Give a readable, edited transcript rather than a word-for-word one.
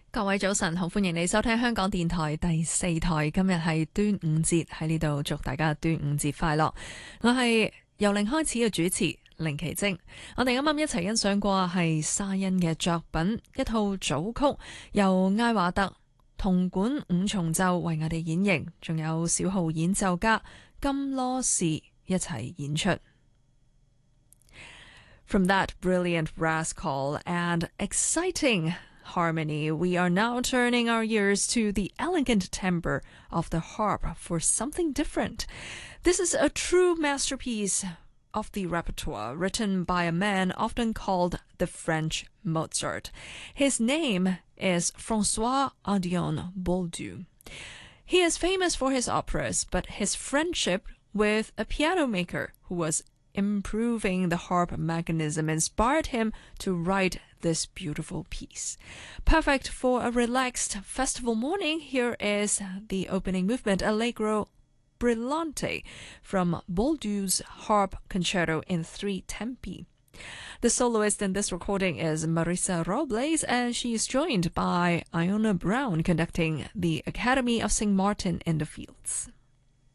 各位早晨，好歡迎你收聽香港電台第4台。今日係端午節，喺呢度祝大家端午節快樂。我係由零開始嘅主持凌奇晶。我哋啱啱一齊欣賞過係沙欣嘅作品，一套組曲由艾華特銅管五重奏為我哋演繹，仲有小號演奏家金羅士一齊演出。From that brilliant brass call and exciting harmony, we are now turning our ears to the elegant timbre of the harp for something different. This is a true masterpiece of the repertoire, written by a man often called the French Mozart. His name is François Adion Boldu. He is famous for his operas, but his friendship with a piano maker who was improving the harp mechanism inspired him to write this beautiful piece. Perfect for a relaxed festival morning, here is the opening movement, Allegro Brillante, from Boldu's Harp Concerto in 3 tempi. The soloist in this recording is Marisa Robles, and she is joined by Iona Brown conducting the Academy of St. Martin in the Fields.